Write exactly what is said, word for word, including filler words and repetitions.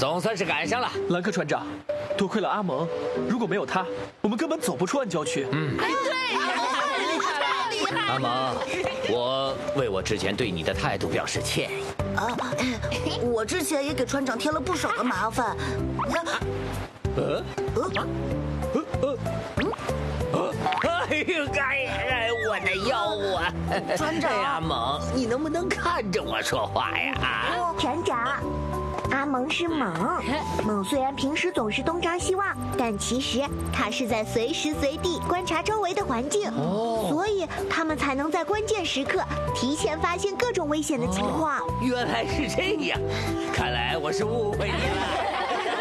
总算是赶上了。 兰克船长，多亏了阿蒙，如果没有他，我们根本走不出暗礁区。 嗯， 对，太厉害了，太厉害了！ 阿蒙，我为我之前对你的态度表示歉意。 啊，我之前也给船长添了不少的麻烦。 呃呃呃呃！哎呦，哎哎，我的腰啊！ 船长， 阿蒙，你能不能看着我说话呀？啊！ 船长，阿蒙是猛，猛虽然平时总是东张西望，但其实他是在随时随地观察周围的环境， 哦， 所以他们才能在关键时刻提前发现各种危险的情况。 哦，原来是这样，看来我是误会你了。